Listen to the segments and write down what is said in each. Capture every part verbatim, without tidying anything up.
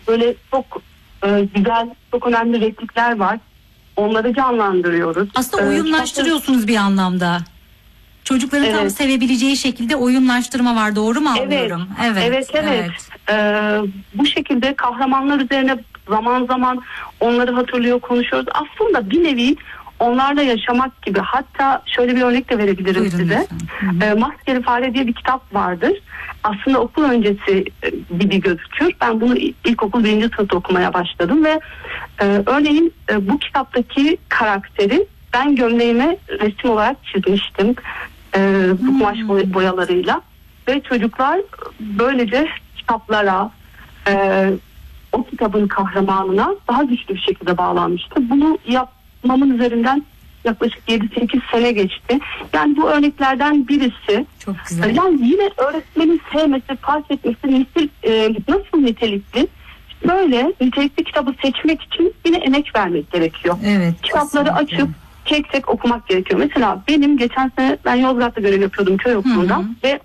böyle çok e, güzel, çok önemli replikler var. Onları canlandırıyoruz. Aslında oyunlaştırıyorsunuz bir anlamda. Çocukların evet. tam sevebileceği şekilde oyunlaştırma var, doğru mu anlıyorum? Evet, evet, evet. evet. Ee, bu şekilde kahramanlar üzerine zaman zaman onları hatırlıyor, konuşuyoruz. Aslında bir nevi onlarla yaşamak gibi. Hatta şöyle bir örnek de verebilirim Buyurun size. Ee, Maskeli Fare diye bir kitap vardır. Aslında okul öncesi gibi gözükür. Ben bunu ilkokul birinci sınıfta okumaya başladım ve e, örneğin e, bu kitaptaki karakteri ben gömleğime resim olarak çizmiştim. E, bu hmm. kumaş boyalarıyla ve çocuklar böylece kitaplara, e, o kitabın kahramanına daha güçlü bir şekilde bağlanmıştı. Bunu yapmamın üzerinden yaklaşık yedi sekiz sene geçti. Yani bu örneklerden birisi. Çok güzel. Yani yine öğretmenin sevmesi, fark etmesi nasıl, e, nasıl nitelikli? Böyle nitelikli kitabı seçmek için yine emek vermek gerekiyor. Evet. Kitapları kesinlikle açıp tek tek okumak gerekiyor. Mesela benim geçen sene ben Yozgat'ta görev yapıyordum köy okulunda, hı hı. ve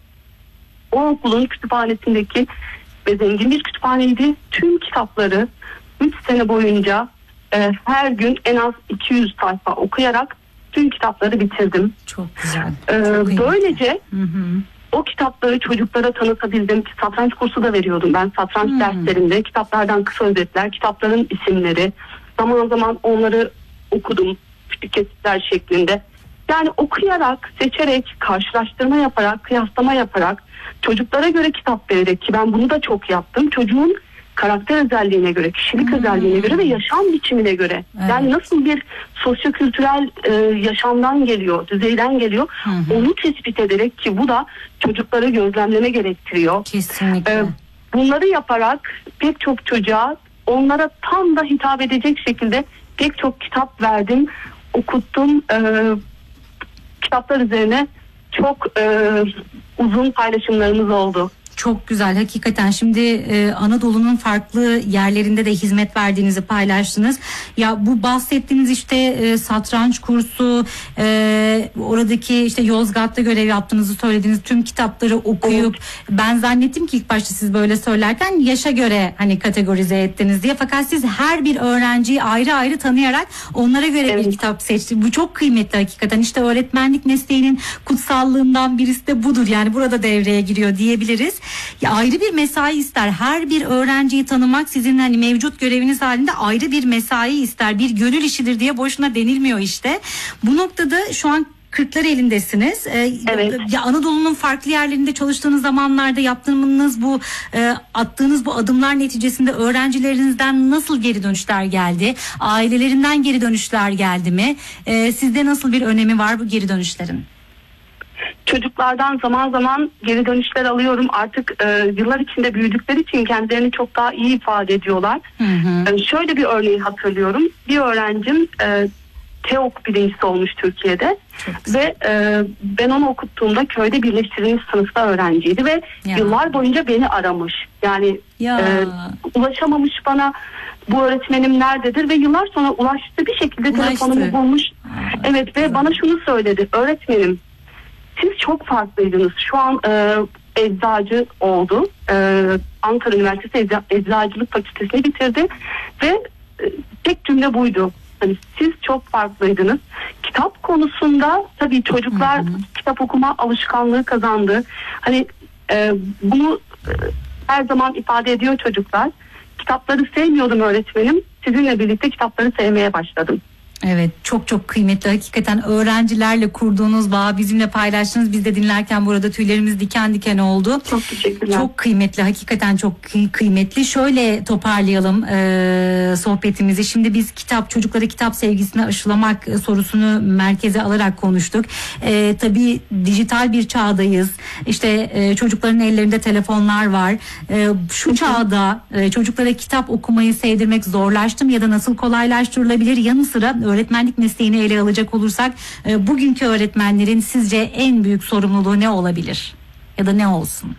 o okulun kütüphanesindeki ve zengin bir kütüphaneydi. Tüm kitapları üç sene boyunca e, her gün en az iki yüz sayfa okuyarak tüm kitapları bitirdim. Çok güzel. E, Çok böylece hı hı. o kitapları çocuklara tanıtabildim. Satranç kursu da veriyordum ben. Satranç hmm. derslerinde kitaplardan kısa özetler, kitapların isimleri. Zaman zaman onları okudum küçük kesitler şeklinde. Yani okuyarak, seçerek, karşılaştırma yaparak, kıyaslama yaparak, çocuklara göre kitap vererek, ki ben bunu da çok yaptım. Çocuğun karakter özelliğine göre, kişilik hmm. özelliğine göre ve yaşam biçimine göre. Evet. Yani nasıl bir sosyokültürel e, yaşamdan geliyor, düzeyden geliyor. Hmm. Onu tespit ederek, ki bu da çocukları gözlemleme gerektiriyor. Kesinlikle. E, bunları yaparak pek çok çocuğa onlara tam da hitap edecek şekilde pek çok kitap verdim, okuttum. E, kitaplar üzerine çok e, uzun paylaşımlarımız oldu. Çok güzel hakikaten. Şimdi e, Anadolu'nun farklı yerlerinde de hizmet verdiğinizi paylaştınız. Ya bu bahsettiğiniz işte e, satranç kursu, e, oradaki işte Yozgat'ta görev yaptığınızı söylediğiniz tüm kitapları okuyup, evet. ben zannettim ki ilk başta siz böyle söylerken yaşa göre hani kategorize ettiniz diye. Fakat siz her bir öğrenciyi ayrı ayrı tanıyarak onlara göre evet. bir kitap seçtiniz. Bu çok kıymetli hakikaten. İşte öğretmenlik mesleğinin kutsallığından birisi de budur. Yani burada devreye giriyor diyebiliriz. Ya ayrı bir mesai ister. Her bir öğrenciyi tanımak sizin hani mevcut göreviniz halinde ayrı bir mesai ister. Bir gönül işidir diye boşuna denilmiyor işte. Bu noktada şu an Kırklareli'ndesiniz. Ee, evet. Ya Anadolu'nun farklı yerlerinde çalıştığınız zamanlarda yaptığınız bu e, attığınız bu adımlar neticesinde öğrencilerinizden nasıl geri dönüşler geldi? Ailelerinden geri dönüşler geldi mi? Ee, sizde nasıl bir önemi var bu geri dönüşlerin? Çocuklardan zaman zaman geri dönüşler alıyorum. Artık e, yıllar içinde büyüdükleri için kendilerini çok daha iyi ifade ediyorlar. Hı hı. E, şöyle bir örneği hatırlıyorum. Bir öğrencim e, TEOK birincisi olmuş Türkiye'de. Ve e, ben onu okuttuğumda köyde birleştirilmiş sınıfta öğrenciydi ve ya. yıllar boyunca beni aramış. Yani e, ulaşamamış bana, bu öğretmenim nerededir, ve yıllar sonra ulaştı, bir şekilde Ulaştı. telefonumu bulmuş. Aa, evet ve bana şunu söyledi: öğretmenim, siz çok farklıydınız. Şu an e, eczacı oldu. E, Ankara Üniversitesi Ecza, Eczacılık Fakültesini bitirdi ve e, tek cümle buydu: hani siz çok farklıydınız. Kitap konusunda tabii çocuklar hı hı. kitap okuma alışkanlığı kazandı. Hani e, bunu e, her zaman ifade ediyor çocuklar. Kitapları sevmiyordum öğretmenim. Sizinle birlikte kitapları sevmeye başladım. Evet, çok çok kıymetli hakikaten öğrencilerle kurduğunuz bağ, bizimle paylaştınız. Biz de dinlerken burada tüylerimiz diken diken oldu. Çok teşekkürler. Çok kıymetli, hakikaten çok kıymetli. Şöyle toparlayalım e, sohbetimizi. Şimdi biz kitap, çocuklara kitap sevgisini aşılamak sorusunu merkeze alarak konuştuk. E, tabii dijital bir çağdayız. İşte e, çocukların ellerinde telefonlar var. E, şu çağda e, çocuklara kitap okumayı sevdirmek zorlaştı mı ya da nasıl kolaylaştırılabilir? Yanı sıra öğretmenlik mesleğini ele alacak olursak e, bugünkü öğretmenlerin sizce en büyük sorumluluğu ne olabilir? Ya da ne olsun?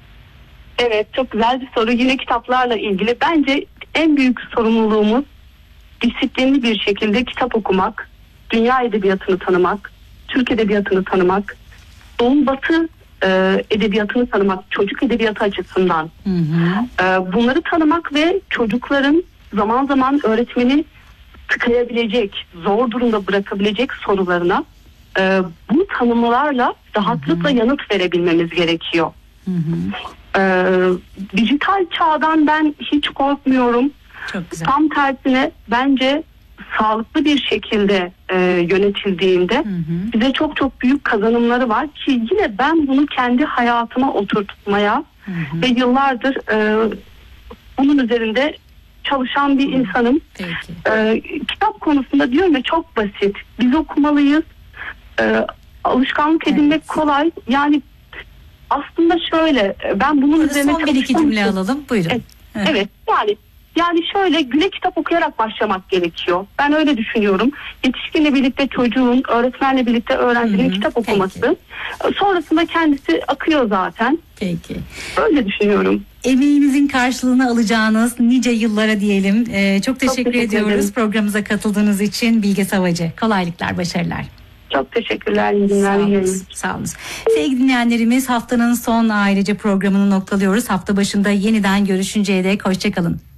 Evet, çok güzel bir soru. Yine kitaplarla ilgili. Bence en büyük sorumluluğumuz disiplinli bir şekilde kitap okumak, dünya edebiyatını tanımak, Türk edebiyatını tanımak, Doğu Batı e, edebiyatını tanımak, çocuk edebiyatı açısından Hı hı. e, bunları tanımak ve çocukların zaman zaman öğretmeni tıkayabilecek, zor durumda bırakabilecek sorularına e, bu tanımlarla rahatlıkla hı hı. yanıt verebilmemiz gerekiyor. Hı hı. E, dijital çağdan ben hiç korkmuyorum. Çok güzel. Tam tersine bence sağlıklı bir şekilde e, yönetildiğinde hı hı. bize çok çok büyük kazanımları var ki yine ben bunu kendi hayatıma oturtmaya hı hı. ve yıllardır e, bunun üzerinde çalışan bir insanım. E, kitap konusunda diyorum ya, çok basit. Biz okumalıyız. E, alışkanlık edinmek evet. kolay. Yani aslında şöyle, ben bunun Burada üzerine son bir iki cümle alalım. Buyurun. Evet, evet. evet yani Yani şöyle, güne kitap okuyarak başlamak gerekiyor. Ben öyle düşünüyorum. Yetişkinle birlikte çocuğun, öğretmenle birlikte öğrencinin Hı-hı. kitap okuması. Peki. Sonrasında kendisi akıyor zaten. Peki. Öyle düşünüyorum. Emeğinizin karşılığını alacağınız nice yıllara diyelim. Ee, çok teşekkür, çok teşekkür ediyoruz ederim. Programımıza katıldığınız için Bilge Savacı. Kolaylıklar, başarılar. Çok teşekkürler. İyi günler. Sağ olun. Sağ olun. Sevgili dinleyenlerimiz, haftanın son ayrıca programını noktalıyoruz. Hafta başında yeniden görüşünceye dek hoşçakalın.